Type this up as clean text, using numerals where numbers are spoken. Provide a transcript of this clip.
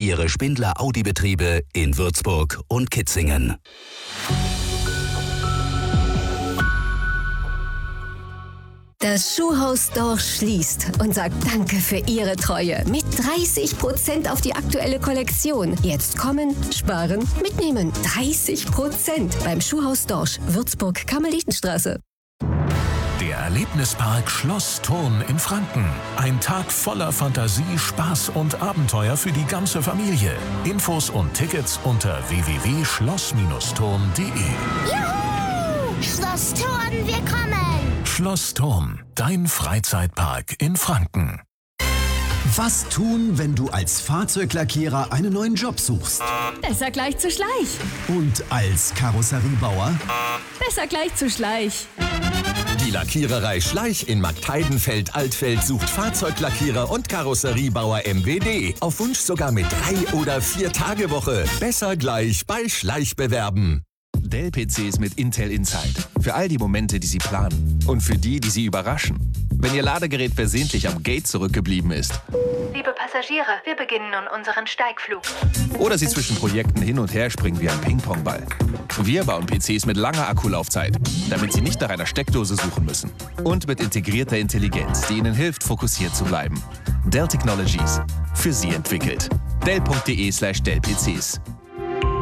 Ihre Spindler Audi-Betriebe in Würzburg und Kitzingen. Das Schuhhaus Dorsch schließt und sagt Danke für Ihre Treue. Mit 30% auf die aktuelle Kollektion. Jetzt kommen, sparen, mitnehmen. 30% beim Schuhhaus Dorsch, Würzburg, Karmelitenstraße. Der Erlebnispark Schloss Thurn in Franken. Ein Tag voller Fantasie, Spaß und Abenteuer für die ganze Familie. Infos und Tickets unter www.schloss-thurn.de. Juhu! Schloss Thurn, wir kommen! Schloss Thurn, dein Freizeitpark in Franken. Was tun, wenn du als Fahrzeuglackierer einen neuen Job suchst? Besser gleich zu Schleich. Und als Karosseriebauer? Besser gleich zu Schleich. Die Lackiererei Schleich in Marktheidenfeld-Altfeld sucht Fahrzeuglackierer und Karosseriebauer MWD. Auf Wunsch sogar mit 3- oder 4-Tage-Woche. Besser gleich bei Schleich bewerben. Dell-PCs mit Intel Inside. Für all die Momente, die Sie planen. Und für die, die Sie überraschen. Wenn Ihr Ladegerät versehentlich am Gate zurückgeblieben ist. Liebe Passagiere, wir beginnen nun unseren Steigflug. Oder Sie zwischen Projekten hin und her springen wie ein Ping-Pong-Ball. Wir bauen PCs mit langer Akkulaufzeit, damit Sie nicht nach einer Steckdose suchen müssen. Und mit integrierter Intelligenz, die Ihnen hilft, fokussiert zu bleiben. Dell Technologies. Für Sie entwickelt. Dell.de/Dell-PCs.